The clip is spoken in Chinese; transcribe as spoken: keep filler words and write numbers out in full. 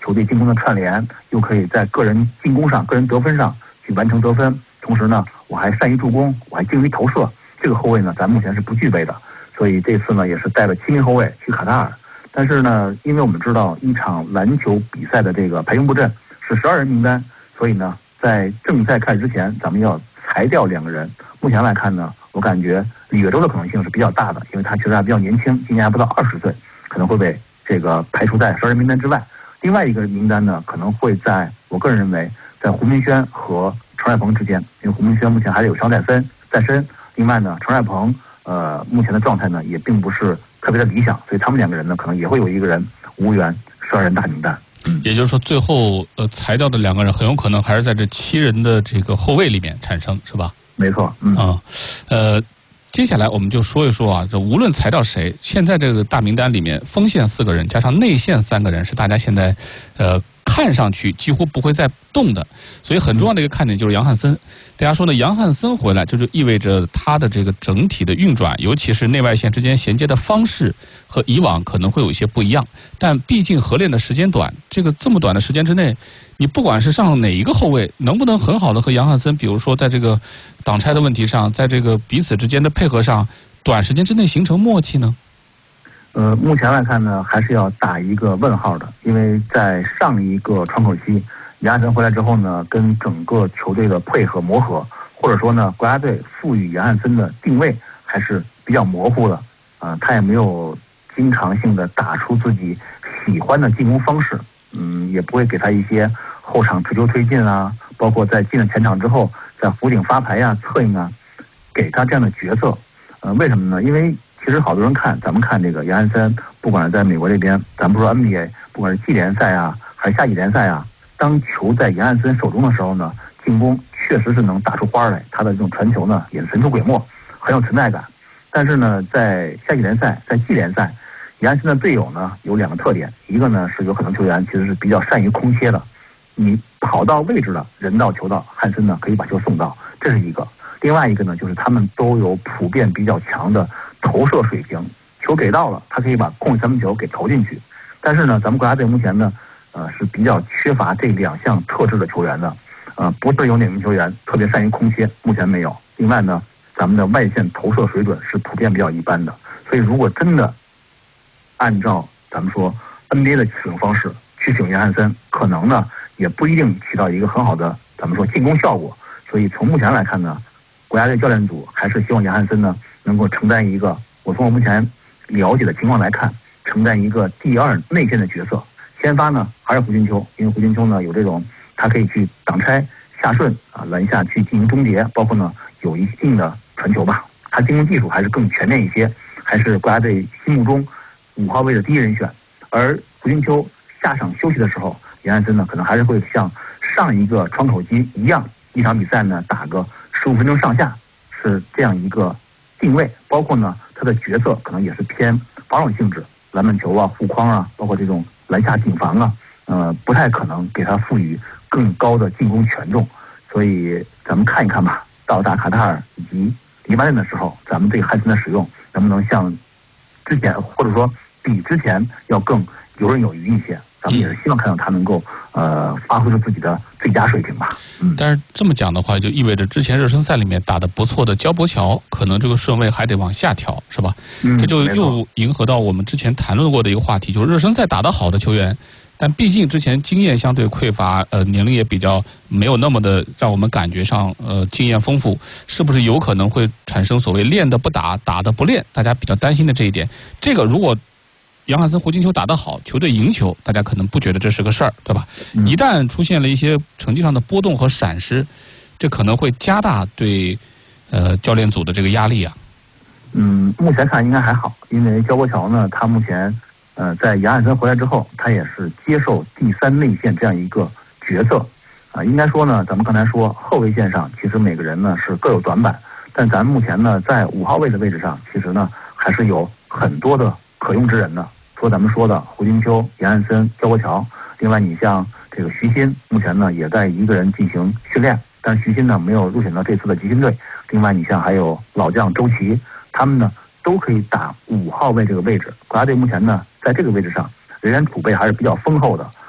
球队进攻的串联，又可以在个人进攻上、个人得分上去完成得分。同时呢，我还善于助攻，我还精于投射。这个后卫呢，咱目前是不具备的。所以这次呢，也是带了七名后卫去卡塔尔。但是呢，因为我们知道一场篮球比赛的这个排兵布阵是十二人名单，所以呢，在正赛开始之前，咱们要裁掉两个人。目前来看呢，我感觉李跃洲的可能性是比较大的，因为他其实还比较年轻，今年还不到二十岁，可能会被这个排除在十二人名单之外。另外一个名单呢，可能会在我个人认为，在胡明轩和陈帅鹏之间，因为胡明轩目前还是有伤在身在身。另外呢，陈帅鹏呃目前的状态呢也并不是特别的理想，所以他们两个人呢可能也会有一个人无缘十二人大名单。 嗯，也就是说，最后呃裁掉的两个人很有可能还是在这七人的这个后卫里面产生，是吧？ 没错，嗯啊，呃。接下来我们就说一说啊，这无论裁掉谁，现在这个大名单里面，锋线四个人加上内线三个人是大家现在，呃，看上去几乎不会再动的。所以很重要的一个看点就是杨汉森。大家说呢，杨汉森回来，这就意味着他的这个整体的运转，尤其是内外线之间衔接的方式和以往可能会有一些不一样。但毕竟合练的时间短，这个这么短的时间之内，你不管是上哪一个后卫，能不能很好的和杨汉森，比如说在这个挡拆的问题上，在这个彼此之间的配合上，短时间之内形成默契呢？ 呃，目前来看呢，还是要打一个问号的，因为在上一个窗口期，杨汉森回来之后呢，跟整个球队的配合磨合，或者说呢，国家队赋予杨汉森的定位还是比较模糊的，啊、呃，他也没有经常性的打出自己喜欢的进攻方式，嗯，也不会给他一些后场持球推进啊，包括在进了前场之后，在弧顶发牌呀、策应啊，给他这样的角色。呃，为什么呢？因为其实好多人看，咱们看这个杨汉森，不管是在美国这边，咱不说 N B A， 不管是季联赛啊，还是夏季联赛啊，当球在杨汉森手中的时候呢，进攻确实是能打出花来，他的这种传球呢也是神出鬼没，很有存在感。但是呢，在夏季联赛、在季联赛，杨汉森的队友呢有两个特点，一个呢是有很多球员其实是比较善于空切的，你跑到位置了，人到球到，汉森呢可以把球送到，这是一个。另外一个呢，就是他们都有普遍比较强的投射水平，球给到了，他可以把空三分球给投进去。但是呢，咱们国家队目前呢，呃是比较缺乏这两项特质的球员的，呃，不是有哪名球员特别善于空切，目前没有。另外呢，咱们的外线投射水准是普遍比较一般的，所以如果真的按照咱们说 N B A 的使用方式去使用杨汉森，可能呢也不一定起到一个很好的咱们说进攻效果。所以从目前来看呢，国家队教练组还是希望杨汉森呢能够承担一个，我从我目前了解的情况来看，承担一个第二内线的角色。先发呢还是胡金秋，因为胡金秋呢有这种他可以去挡拆、下顺啊、篮下去进行终结，包括呢有一定的传球吧，他进攻技术还是更全面一些，还是国家队心目中五号位的第一人选。而胡金秋下场休息的时候，杨汉森呢可能还是会像上一个窗口期一样，一场比赛呢打个十五分钟上下，是这样一个定位。包括呢他的角色可能也是偏防守性质，篮板球啊、护框啊，包括这种篮下紧防啊，呃，不太可能给他赋予更高的进攻权重。所以咱们看一看吧，到达卡塔尔以及黎巴嫩的时候，咱们对汉森的使用能不能像之前，或者说比之前要更游刃有余一些。咱们也是希望看到他能够呃发挥出自己的最佳水平吧。嗯， 但是这么讲的话，就意味着之前热身赛里面打得不错的焦博乔，可能这个顺位还得往下调，是吧？ 嗯， 这就又迎合到我们之前谈论过的一个话题，就是热身赛打得好的球员，但毕竟之前经验相对匮乏，呃，年龄也比较没有那么的让我们感觉上呃经验丰富，是不是有可能会产生所谓练的不打，打的不练？大家比较担心的这一点，这个如果杨汉森、胡金秋打得好，球队赢球，大家可能不觉得这是个事儿，对吧？一旦出现了一些成绩上的波动和闪失，这可能会加大对呃教练组的这个压力啊。 嗯，目前看应该还好，因为焦博乔呢，他目前呃在杨汉森回来之后，他也是接受第三内线这样一个角色啊、呃。应该说呢，咱们刚才说后卫线上，其实每个人呢是各有短板，但咱目前呢在五号位的位置上，其实呢还是有很多的可用之人的。说咱们说的胡金秋、杨汉森、焦博乔，另外你像这个徐新，目前呢也在一个人进行训练，但是徐新呢没有入选到这次的集训队。另外你像还有老将周琦，他们呢都可以打五号位这个位置。国家队目前呢在这个位置上仍然储备还是比较丰厚的。